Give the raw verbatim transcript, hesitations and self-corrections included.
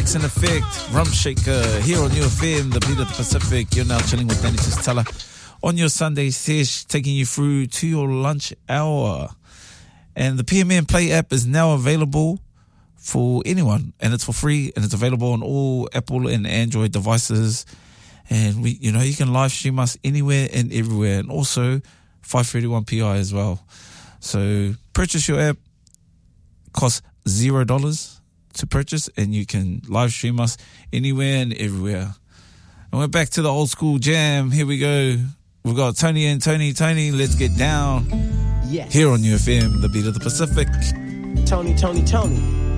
Sex and Effect, Rum Shaker, here on your F M, the beat of the Pacific. You're now chilling with Danny Testella on your Sunday sesh, taking you through to your lunch hour. And the P M N Play app is now available for anyone, and it's for free, and it's available on all Apple and Android devices. And we, you know, you can live stream us anywhere and everywhere, and also five thirty-one P I as well. So purchase your app, costs zero dollars to purchase, and you can live stream us anywhere and everywhere. And we're back to the old school jam. Here we go. We've got Tony and Tony. Tony, let's get down. Yes. Here on U F M, the beat of the Pacific. Tony, Tony, Tony.